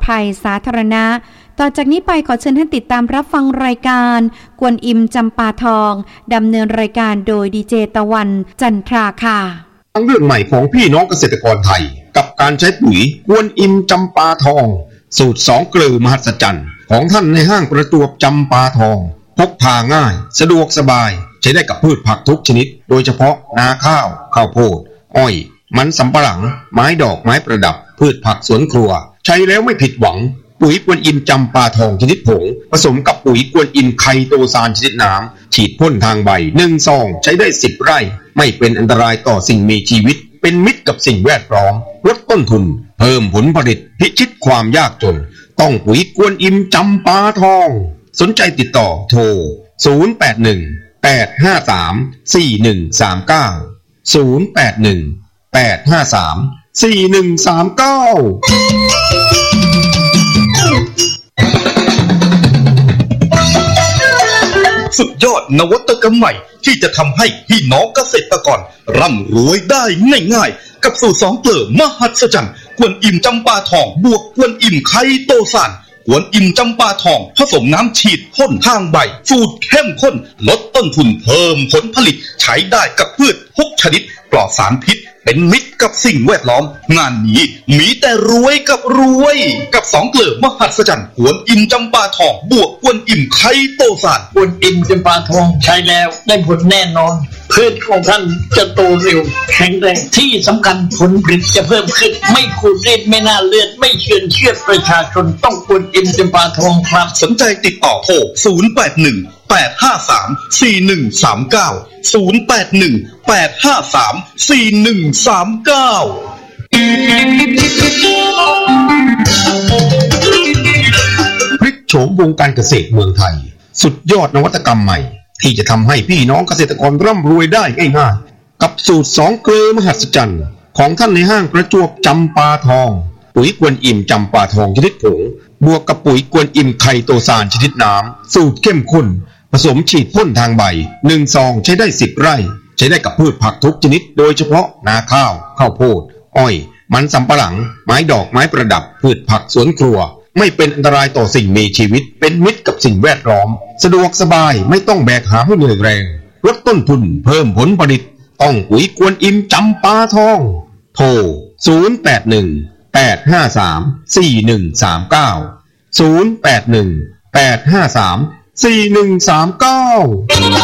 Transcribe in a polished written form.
ภัยสาธารณะต่อจากนี้ไปขอเชิญท่านติดตามรับฟังรายการกวนอิมจำปาทองดำเนินรายการโดยดีเจตะวันจันทราค่ะเรื่องใหม่ของพี่น้องเกษตรกรไทยกับการใช้ปุ๋ยกวนอิมจำปาทองสูตร2 เกลือมหัศจรรย์ของท่านในห้างประจวบจำปาทองพกพาง่ายสะดวกสบายใช้ได้กับพืชผักทุกชนิดโดยเฉพาะนาข้าวข้าวโพดอ้อยมันสำปะหลังไม้ดอกไม้ประดับพืชผักสวนครัวใช้แล้วไม่ผิดหวังปุ๋ยกวนอิมจำปาทองชนิดผงผสมกับปุ๋ยกวนอิมไคโตซานชนิดน้ำฉีดพ่นทางใบ1 ซองใช้ได้10 ไร่ไม่เป็นอันตรายต่อสิ่งมีชีวิตเป็นมิตรกับสิ่งแวดล้อมลดต้นทุนเพิ่มผลผลิตพิชิตความยากจนต้องปุ๋ยกวนอิมจำปาทองสนใจติดต่อโทรสุดยอดนวัตกรรมใหม่ที่จะทำให้พี่น้องเกษตรกรร่ำรวยได้ง่ายๆกับสูตร2 เกลือมหัศจรรย์กวนอิมจำปาทองบวกกวนอิมไคโตซานกวนอิมจำปาทองผสมน้ำฉีดพ่นทางใบสูตรเข้มข้นลดต้นทุนเพิ่มผลผลิตใช้ได้กับพืช6 ชนิดปลอดสารพิษเป็นมิตรกับสิ่งแวดล้อมงานนี้มีแต่รวยกับรวยกับ2 เกลือมหัศจรรย์กวนอิมจำปาทองบวกกวนอิมไคโตซานกวนอิมจำปาทองใช้แล้วได้ผลแน่นอนพืชของท่านจะโตเร็วแข็งแรงที่สำคัญผลผลิตจะเพิ่มขึ้นไม่ขูดรีดไม่น่าเลือดไม่เชือดประชาชนต้องกวนอิมจำปาทองครับสนใจติดต่อโทร081-853-4139 พลิกโฉมวงการเกษตรเมืองไทยสุดยอดนวัตกรรมใหม่ที่จะทำให้พี่น้องเกษตรกรร่ำรวยได้ง่ายๆกับสูตร2 เกลือมหัศจรรย์ของท่านในห้างประจวบจำปาทองปุ๋ยกวนอิมจำปาทองชนิดผงบวกกับปุ๋ยกวนอิมไคโตซานชนิดน้ำสูตรเข้มข้นผสมฉีดพ่นทางใบ1 ซองใช้ได้10 ไร่ใช้ได้กับพืชผักทุกชนิดโดยเฉพาะนาข้าวข้าวโพดอ้อยมันสำปะหลังไม้ดอกไม้ประดับพืชผักสวนครัวไม่เป็นอันตรายต่อสิ่งมีชีวิตเป็นมิตรกับสิ่งแวดล้อมสะดวกสบายไม่ต้องแบกหามให้เหนื่อยแรงลดต้นทุนเพิ่มผลผลิตต้องปุ๋ยกวนอิมจำปาทองโทร081-853-4139 081-853-4139